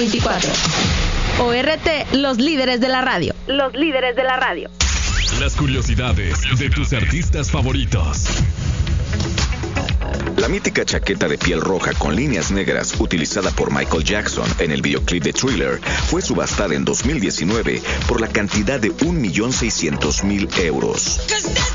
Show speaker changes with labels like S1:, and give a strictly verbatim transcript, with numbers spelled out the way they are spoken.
S1: veinticuatro. O R T, los líderes de la radio. Los líderes de la radio.
S2: Las curiosidades de tus artistas favoritos.
S3: La mítica chaqueta de piel roja con líneas negras utilizada por Michael Jackson en el videoclip de Thriller fue subastada en dos mil diecinueve por la cantidad de un millón seiscientos mil euros.